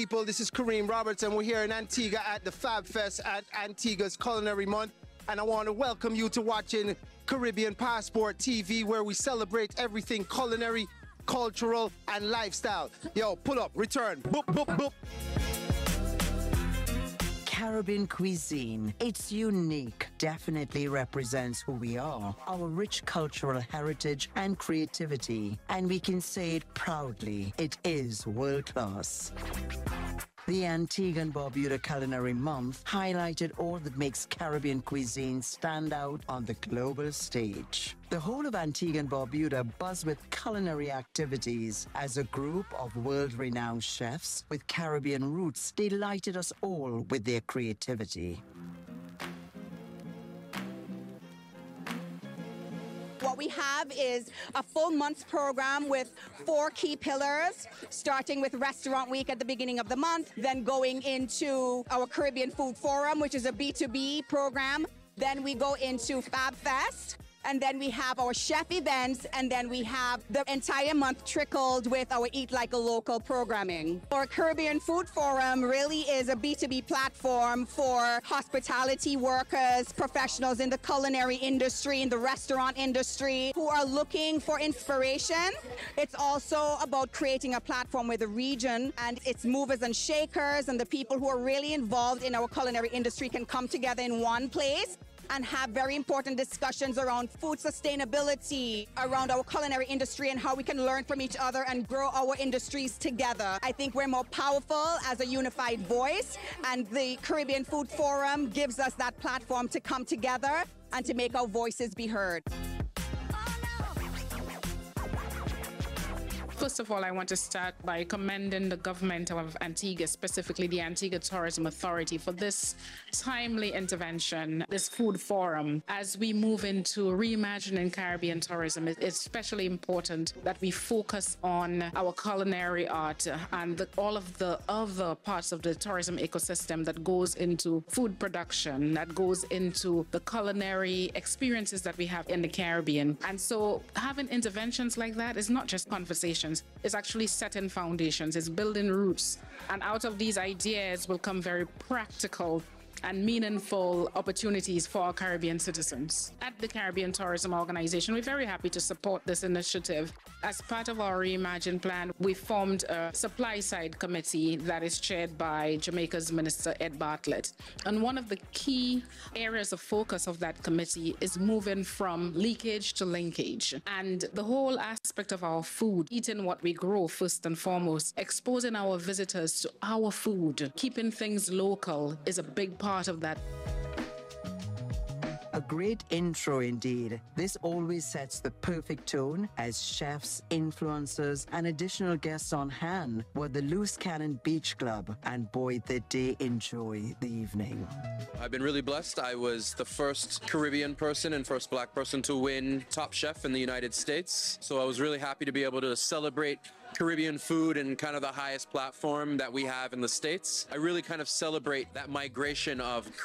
People, this is Kareem Roberts, and we're here in Antigua at the Fab Fest at Antigua's Culinary Month. And I want to welcome you to watching Caribbean Passport TV, where we celebrate everything culinary, cultural, and lifestyle. Yo, pull up, return, boop, boop, boop. Caribbean cuisine, it's unique, definitely represents who we are, our rich cultural heritage and creativity, and we can say it proudly, it is world-class. The Antigua and Barbuda Culinary Month highlighted all that makes Caribbean cuisine stand out on the global stage. The whole of Antigua and Barbuda buzz with culinary activities as a group of world-renowned chefs with Caribbean roots delighted us all with their creativity. What we have is a full month's program with 4 key pillars, starting with Restaurant Week at the beginning of the month, then going into our Caribbean Food Forum, which is a B2B program. Then we go into Fab Fest. And then we have our chef events, and then we have the entire month trickled with our Eat Like a Local programming. Our Caribbean Food Forum really is a B2B platform for hospitality workers, professionals in the culinary industry, in the restaurant industry, who are looking for inspiration. It's also about creating a platform where the region and its movers and shakers and the people who are really involved in our culinary industry can come together in one place and have very important discussions around food sustainability, around our culinary industry and how we can learn from each other and grow our industries together. I think we're more powerful as a unified voice, and the Caribbean Food Forum gives us that platform to come together and to make our voices be heard. First of all, I want to start by commending the government of Antigua, specifically the Antigua Tourism Authority, for this timely intervention, this food forum. As we move into reimagining Caribbean tourism, it's especially important that we focus on our culinary art and all of the other parts of the tourism ecosystem that goes into food production, that goes into the culinary experiences that we have in the Caribbean. And so having interventions like that is not just conversations. It's actually setting foundations, it's building roots. And out of these ideas will come very practical and meaningful opportunities for our Caribbean citizens. At the Caribbean Tourism Organization, we're very happy to support this initiative. As part of our Reimagine plan, we formed a supply side committee that is chaired by Jamaica's Minister Ed Bartlett. And one of the key areas of focus of that committee is moving from leakage to linkage. And the whole aspect of our food, eating what we grow first and foremost, exposing our visitors to our food, keeping things local is a big part of that. A great intro indeed. This always sets the perfect tone as chefs, influencers, and additional guests on hand were the Loose Cannon Beach Club, and boy, did they enjoy the evening. I've been really blessed. I was the first Caribbean person and first Black person to win Top Chef in the United States. So I was really happy to be able to celebrate Caribbean food and kind of the highest platform that we have in the States. I really kind of celebrate that migration of